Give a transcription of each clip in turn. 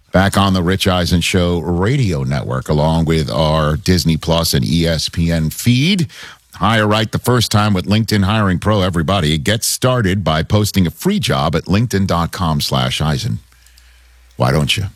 Back on the Rich Eisen Show radio network, along with our Disney Plus and ESPN feed. Hire right the first time with LinkedIn Hiring Pro, everybody. Get started by posting a free job at linkedin.com/Eisen. Why don't you?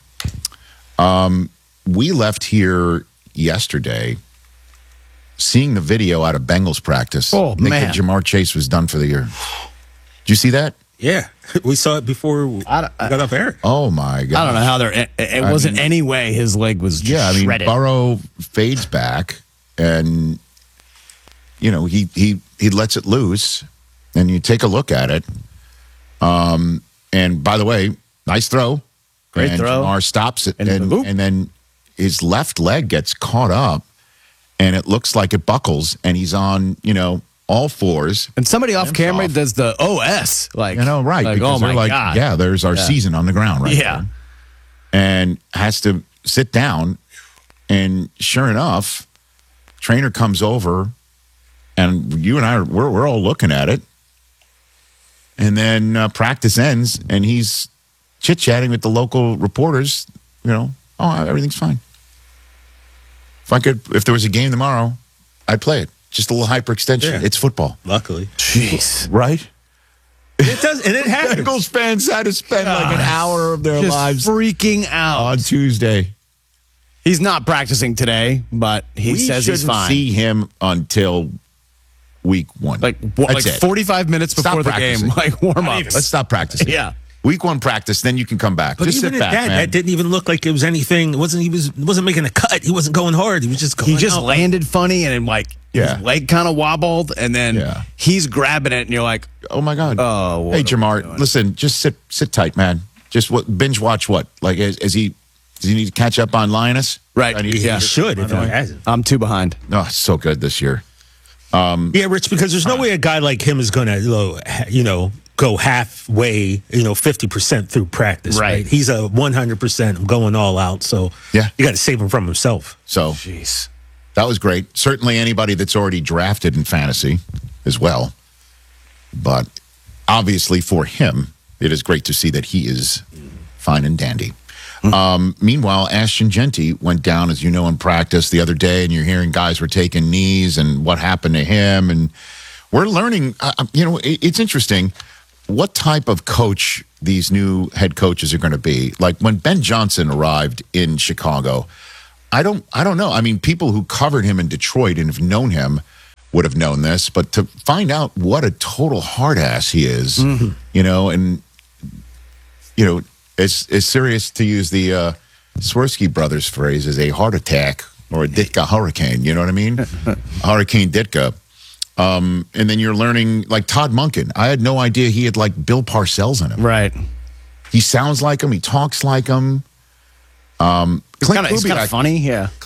We left here yesterday seeing the video out of Bengals practice. Oh, Nick, man. that Jamar Chase was done for the year. Did you see that? Yeah, we saw it before we got off air. Oh, my God. I don't know how it wasn't any way his leg was just shredded. Burrow fades back, and, you know, he lets it loose, and you take a look at it. And, by the way, nice throw. Great and throw. Jamar stops it, And then his left leg gets caught up, and it looks like it buckles, and he's on, all fours. And somebody off camera does the OS. Like, right. Like, Because oh, they're my like, God. yeah, there's our season on the ground right Yeah. there. And has to sit down. And sure enough, trainer comes over, and you and I, we're all looking at it. And then practice ends, and he's chit-chatting with the local reporters, everything's fine. If there was a game tomorrow, I'd play it. Just a little hyperextension. Yeah. It's football. Luckily. Jeez. Right? It does, and it happens. Bengals fans had to spend like an hour of their Just lives freaking out. on Tuesday. He's not practicing today, but he says he's fine. See him until week 1. Like That's it. 45 minutes Stop before the practicing. game, like warm up. Let's stop practicing. Yeah. Week 1 practice, then you can come back. But Just even sit at back, man. that didn't even look like it was anything. He wasn't making a cut. He wasn't going hard. He was just going He just out. landed funny and his leg kind of wobbled, and then he's grabbing it, and you're like, Oh my God! Oh, what hey are we Jamar, doing? listen, just sit tight, man. Just binge watch what? Like, does he need to catch up on Linus? Right. I need He should if he hasn't. I'm 2 behind. No, it's so good this year. Yeah, Rich, because there's no way a guy like him is going to, go halfway, 50% through practice. Right. He's a 100% going all out. So Yeah. you got to save him from himself. So Jeez. that was great. Certainly anybody that's already drafted in fantasy as well. But obviously for him, it is great to see that he is fine and dandy. Meanwhile, Ashton Genty went down, as you know, in practice the other day, and you're hearing guys were taking knees and what happened to him. And we're learning, it's interesting what type of coach these new head coaches are going to be. Like when Ben Johnson arrived in Chicago, I don't know. I mean, people who covered him in Detroit and have known him would have known this, but to find out what a total hard ass he is, it's serious, to use the Swirsky brothers phrase, as a heart attack or a Ditka hurricane. You know what I mean? Hurricane Ditka. And then you're learning, like Todd Monken. I had no idea he had like Bill Parcells in him. Right. He sounds like him. He talks like him. He's kind of funny. Yeah.